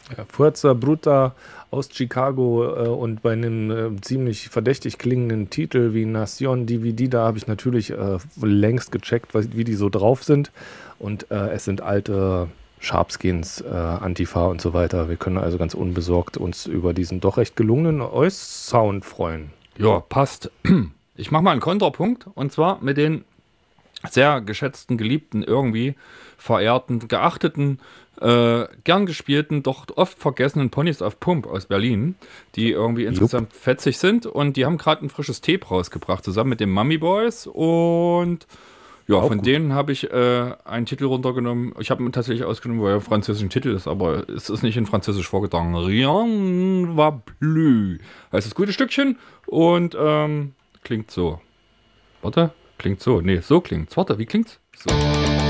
Ja, Forza Bruta aus Chicago und bei einem ziemlich verdächtig klingenden Titel wie Nation DVD, da habe ich natürlich längst gecheckt, wie die so drauf sind. Und es sind alte Sharpskins, Antifa und so weiter. Wir können also ganz unbesorgt uns über diesen doch recht gelungenen Sound freuen. Ja, passt. Ich mache mal einen Kontrapunkt und zwar mit den sehr geschätzten, geliebten, irgendwie verehrten, geachteten, gern gespielten, doch oft vergessenen Ponys auf Pump aus Berlin, die irgendwie Jupp. insgesamt fetzig sind und die haben gerade ein frisches Tape rausgebracht, zusammen mit den Mummy Boys und ja, Auch von gut. denen habe ich einen Titel runtergenommen. Ich habe ihn tatsächlich ausgenommen, weil er französischen Titel ist, aber es ist nicht in Französisch vorgetragen. Rien va plus. Heißt das gute Stückchen und klingt so. Warte, klingt so. Nee, so klingt's. Warte, wie klingt's? So.